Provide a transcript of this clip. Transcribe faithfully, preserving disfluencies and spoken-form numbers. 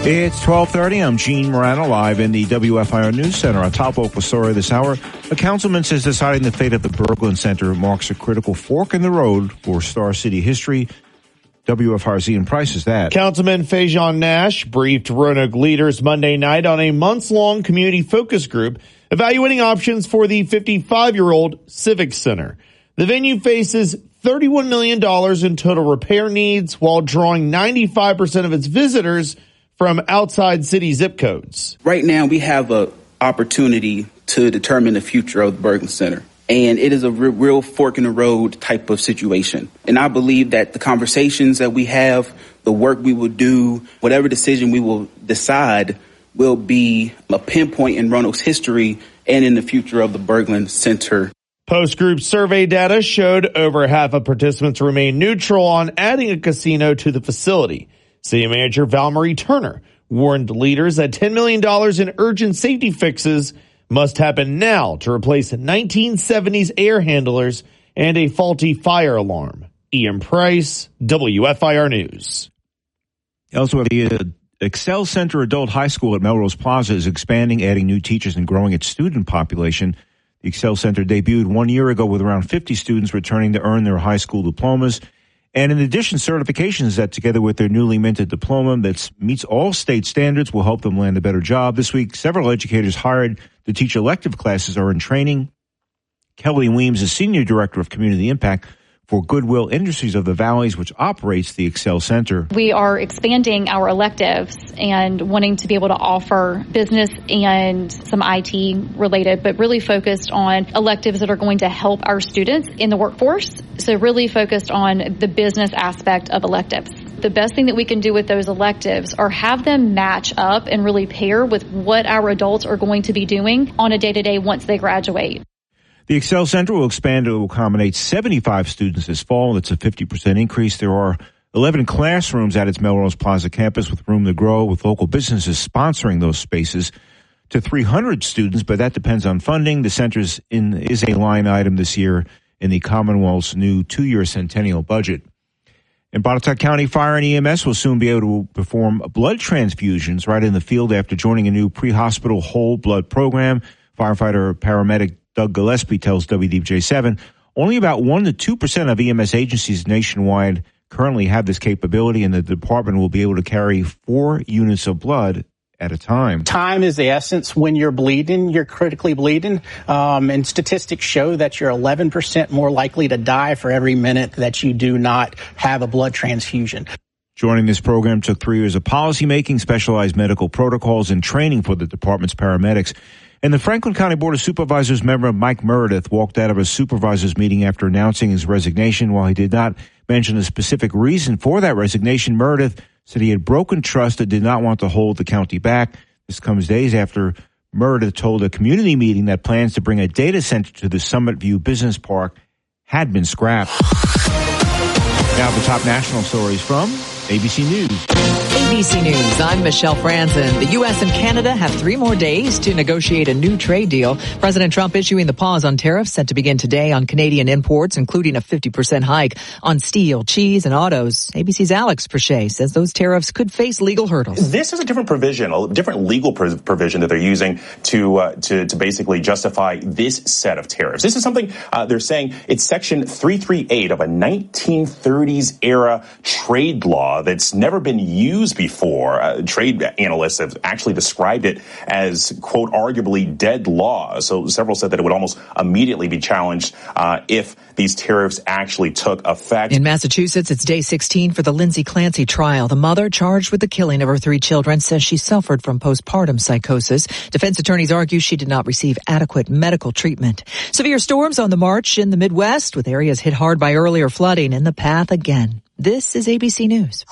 It's twelve thirty. I'm Gene Morano, live in the W F I R News Center. Our top local story this hour. A councilman says deciding the fate of the Berglund Center marks a critical fork in the road for Star City history. W F I R's Ian Price is that. Councilman Fajon Nash briefed Roanoke leaders Monday night on a months-long community focus group evaluating options for the fifty-five-year-old Civic Center. The venue faces thirty-one million dollars in total repair needs while drawing ninety-five percent of its visitors from outside city zip codes. Right now, we have an opportunity to determine the future of the Berglund Center. And it is a re- real fork in the road type of situation. And I believe that the conversations that we have, the work we will do, whatever decision we will decide will be a pinpoint in Roanoke's history and in the future of the Berglund Center. Post-group survey data showed over half of participants remain neutral on adding a casino to the facility. City Manager Val-Marie Turner warned leaders that ten million dollars in urgent safety fixes must happen now to replace nineteen seventies air handlers and a faulty fire alarm. Ian Price, W F I R News. Elsewhere, the uh, Excel Center Adult High School at Melrose Plaza is expanding, adding new teachers and growing its student population. The Excel Center debuted one year ago with around fifty students returning to earn their high school diplomas. And in addition, certifications that, together with their newly minted diploma that meets all state standards, will help them land a better job. This week, several educators hired to teach elective classes are in training. Kelly Weems is Senior Director of Community Impact for Goodwill Industries of the Valleys, which operates the Excel Center. We are expanding our electives and wanting to be able to offer business and some I T related, but really focused on electives that are going to help our students in the workforce. So really focused on the business aspect of electives. The best thing that we can do with those electives are have them match up and really pair with what our adults are going to be doing on a day-to-day once they graduate. The Excel Center will expand to accommodate seventy-five students this fall. That's a fifty percent increase. There are eleven classrooms at its Melrose Plaza campus with room to grow, with local businesses sponsoring those spaces to three hundred students, but that depends on funding. The center's in, is a line item this year in the Commonwealth's new two-year centennial budget. In Botetourt County, Fire and E M S will soon be able to perform blood transfusions right in the field after joining a new pre-hospital whole blood program. Firefighter paramedic Doug Gillespie tells W D J seven only about one to two percent of E M S agencies nationwide currently have this capability, and the department will be able to carry four units of blood at a time. Time is the essence. When you're bleeding, you're critically bleeding. Um, and statistics show that you're eleven percent more likely to die for every minute that you do not have a blood transfusion. Joining this program took three years of policymaking, specialized medical protocols, and training for the department's paramedics. And the Franklin County Board of Supervisors member Mike Meredith walked out of a supervisors meeting after announcing his resignation. While he did not mention a specific reason for that resignation, Meredith said he had broken trust and did not want to hold the county back. This comes days after Meredith told a community meeting that plans to bring a data center to the Summit View Business Park had been scrapped. Now the top national stories from A B C News. A B C News, I'm Michelle Franzen. The U S and Canada have three more days to negotiate a new trade deal. President Trump issuing the pause on tariffs set to begin today on Canadian imports, including a fifty percent hike on steel, cheese, and autos. A B C's Alex Perche says those tariffs could face legal hurdles. This is a different provision, a different legal provision that they're using to uh, to, to basically justify this set of tariffs. This is something uh, they're saying it's Section three thirty-eight of a nineteen thirties era trade law that's never been used before. Uh, trade analysts have actually described it as, quote, arguably dead law. So several said that it would almost immediately be challenged uh, if these tariffs actually took effect. In Massachusetts, it's day sixteen for the Lindsay Clancy trial. The mother charged with the killing of her three children says she suffered from postpartum psychosis. Defense attorneys argue she did not receive adequate medical treatment. Severe storms on the march in the Midwest, with areas hit hard by earlier flooding in the path again. This is A B C News.